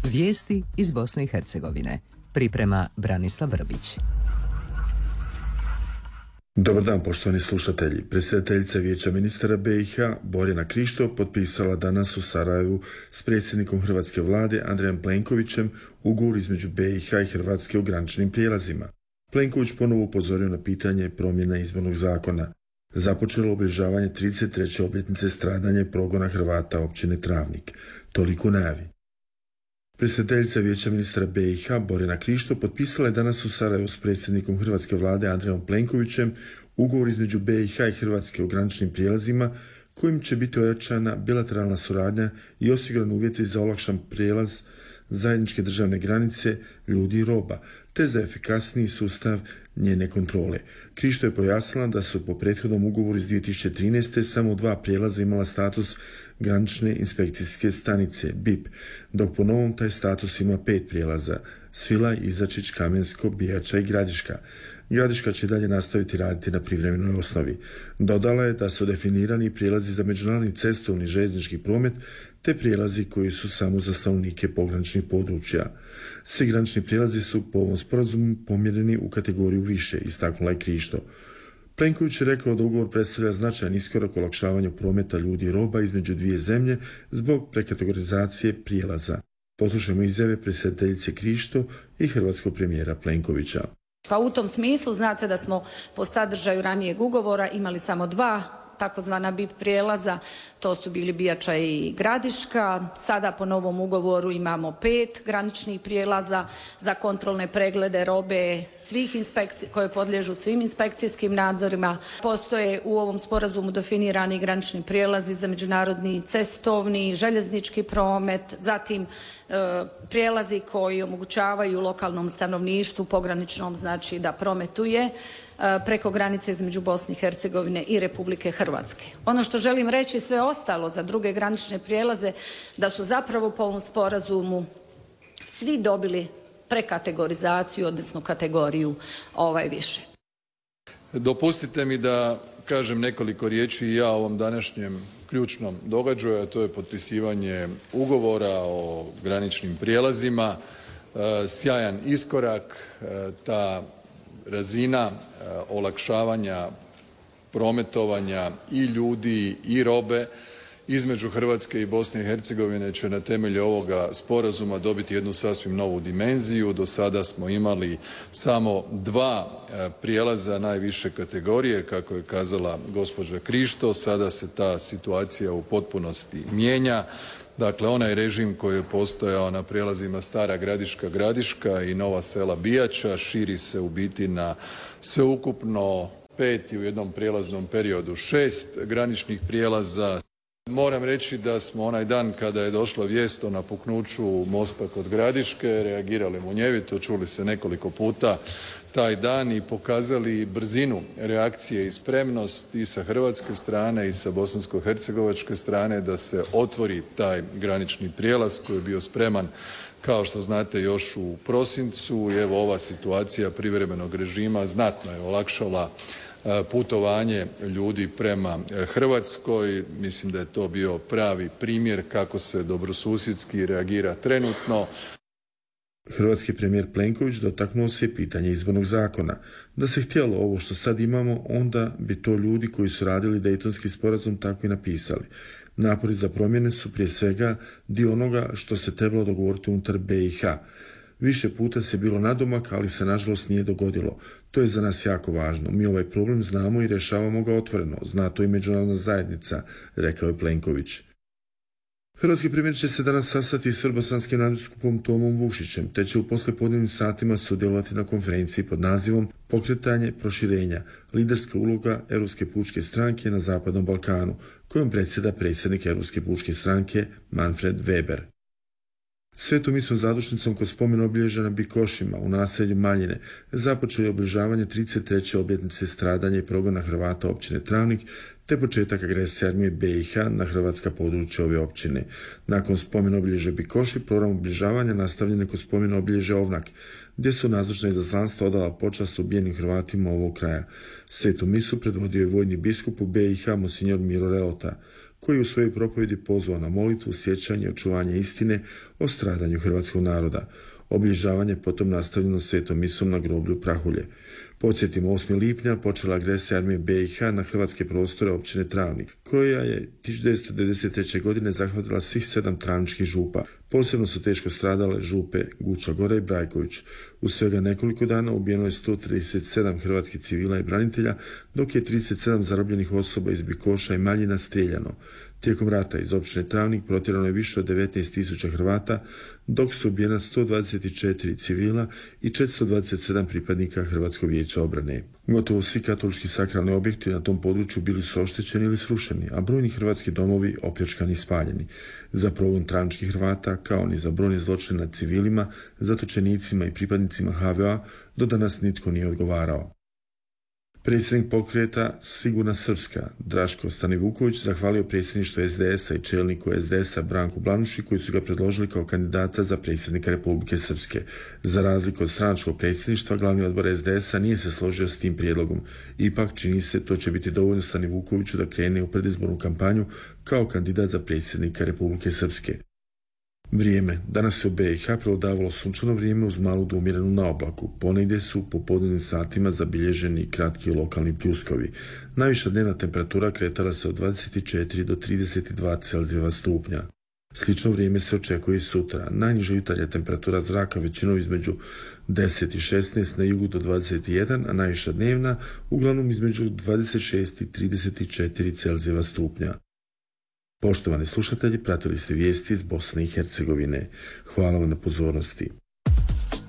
Vijesti iz Bosne i Hercegovine. Priprema Branislav Vrbić. Dobar dan, poštovani slušatelji. Predsjedateljica Vijeća ministara BiH Borjana Krišto potpisala danas u Sarajevu s predsjednikom hrvatske vlade Andrejom Plenkovićem ugovor između BiH i Hrvatske o graničnim prijelazima. Plenković ponovo upozorio na pitanje promjena izbornog zakona. Započelo obilježavanje 33. obljetnice stradanja i progona Hrvata općine Travnik. Toliko najavi. Predsjedateljica Vijeća ministara BiH Borjana Krišto potpisala je danas u Sarajevu s predsjednikom hrvatske vlade Andrejom Plenkovićem ugovor između BiH i Hrvatske o graničnim prijelazima kojim će biti ojačana bilateralna suradnja i osigurani uvjeti za olakšan prijelaz zajedničke državne granice ljudi i roba, te za efikasniji sustav njene kontrole. Krišto je pojasnila da su po prethodnom ugovoru iz 2013. samo 2 prijelaza imala status granične inspekcijske stanice, BIP, dok po novom taj status ima 5 prijelaza, Svilaj, Izačić, Kamensko, Bijača i Gradiška. Gradiška će dalje nastaviti raditi na privremenoj osnovi. Dodala je da su definirani prijelazi za međunarodni cestovni i željeznički promet, te prijelazi koji su samo za stanovnike pograničnih područja. Svi granični prijelazi su po ovom sporazumu pomjereni u kategoriju više, istaknula je Krišto. Plenković je rekao da ugovor predstavlja značajan iskorak u olakšavanju prometa ljudi i roba između dvije zemlje zbog prekategorizacije prijelaza. Poslušajmo izjave predsjedateljice Krišto i hrvatskog premijera Plenkovića. Pa u tom smislu znate da smo po sadržaju ranijeg ugovora imali samo 2 takozvana BIP prijelaza, to su bili Bijača i Gradiška. Sada po novom ugovoru imamo 5 graničnih prijelaza za kontrolne preglede robe svih koje podliježu svim inspekcijskim nadzorima. Postoje u ovom sporazumu definirani granični prijelazi za međunarodni cestovni, željeznički promet, zatim prijelazi koji omogućavaju lokalnom stanovništvu pograničnom, znači da prometuje preko granice između Bosne i Hercegovine i Republike Hrvatske. Ono što želim reći sve ostalo za druge granične prijelaze da su zapravo po ovom sporazumu svi dobili prekategorizaciju, odnosno kategoriju više. Dopustite mi da kažem nekoliko riječi i ja o ovom današnjem ključnom događaju, a to je potpisivanje ugovora o graničnim prijelazima. Sjajan iskorak, ta razina olakšavanja prometovanja i ljudi i robe između Hrvatske i Bosne i Hercegovine će na temelju ovoga sporazuma dobiti jednu sasvim novu dimenziju. Do sada smo imali samo 2 prijelaza najviše kategorije, kako je kazala gospođa Krišto. Sada se ta situacija u potpunosti mijenja. Dakle, onaj režim koji je postojao na prijelazima Stara Gradiška i Nova Sela Bijača širi se u biti na sveukupno 5 i u jednom prijelaznom periodu 6 graničnih prijelaza. Moram reći da smo onaj dan kada je došla vijest o napuknuću mosta kod Gradiške reagirali munjevito, čuli se nekoliko puta taj dan i pokazali brzinu reakcije i spremnost i sa hrvatske strane i sa bosansko-hercegovačke strane da se otvori taj granični prijelaz koji je bio spreman, kao što znate, još u prosincu. I evo, ova situacija privremenog režima znatno je olakšala putovanje ljudi prema Hrvatskoj. Mislim da je to bio pravi primjer kako se dobrosusjedski reagira trenutno. Hrvatski premijer Plenković dotaknuo se pitanje izbornog zakona. Da se htjelo ovo što sad imamo, onda bi to ljudi koji su radili Dejtonski sporazum tako i napisali. Napori za promjene su prije svega dio onoga što se trebalo dogovoriti unutar BiH. Više puta se bilo nadomak, ali se nažalost nije dogodilo. To je za nas jako važno. Mi ovaj problem znamo i rješavamo ga otvoreno. Zna to i međunarodna zajednica, rekao je Plenković. Hrvatski premijer će se danas sastati s srbosanskim nadbiskupom Tomom Vušićem, te će u poslijepodnevnim satima sudjelovati na konferenciji pod nazivom Pokretanje proširenja, liderska uloga Europske pučke stranke na Zapadnom Balkanu, kojom predsjeda predsjednik Europske pučke stranke Manfred Weber. Svetom misijom zadušnicom kod spomen obilježja na Bikošima u naselju Maljine započeo je obilježavanje 33. obljetnice stradanja i progona Hrvata općine Travnik te početak agresije armije BiH na hrvatska područja ove općine. Nakon spomen obilježja Bikoši, program obilježavanja nastavljen je kod spomen obilježja Ovnak, gdje su nazočna izaslanstva odala počast ubijenim Hrvatima ovog kraja. Svetu misu predvodio je vojni biskup u BiH Monsignor Miro Relota. koji u svojoj propovjedi pozvao na molitvu, sjećanje i očuvanje istine o stradanju hrvatskog naroda. Obilježavanje potom nastavljeno svetom misom na groblju Prahulje. Podsjetimo, 8. lipnja počela agresija armije BiH na hrvatske prostore općine Travnik, koja je 1993. godine zahvatila svih 7 travničkih župa. Posebno su teško stradale župe Guča Gora i Brajković. U svega nekoliko dana ubijeno je 137 hrvatskih civila i branitelja, dok je 37 zarobljenih osoba iz Bikoša i Maljina strijeljano. Tijekom rata iz općine Travnik protjerano je više od 19.000 Hrvata, dok su ubijena 124 civila i 427 pripadnika Hrvatskog vijeća obrane. Gotovo svi katolički sakralni objekti na tom području bili su oštećeni ili srušeni, a brojni hrvatski domovi opljačkani i spaljeni. Za progon travničkih Hrvata, kao ni za brojne zločine nad civilima, zatočenicima i pripadnicima HVO-a, do danas nitko nije odgovarao. Predsjednik pokreta Sigurna Srpska, Draško Stanivuković, zahvalio predsjedništvu SDS-a i čelniku SDS-a Branku Blanuši, koji su ga predložili kao kandidata za predsjednika Republike Srpske. Za razliku od stranačkog predsjedništva, glavni odbor SDS-a nije se složio s tim prijedlogom. Ipak, čini se, to će biti dovoljno Stanivukoviću da krene u predizbornu kampanju kao kandidat za predsjednika Republike Srpske. Vrijeme. Danas je u BiH prevladavalo sunčano vrijeme uz malu do umjerenu na oblaku. Ponegdje su u popodnevnim satima zabilježeni kratki lokalni pljuskovi. Najviša dnevna temperatura kretala se od 24 do 32 Celzijeva stupnja. Slično vrijeme se očekuje i sutra. Najniža jutarnja temperatura zraka većinom između 10 i 16, na jugu do 21, a najviša dnevna uglavnom između 26 i 34 Celzijeva stupnja. Poštovani slušatelji, pratili ste vijesti iz Bosne i Hercegovine. Hvala vam na pozornosti.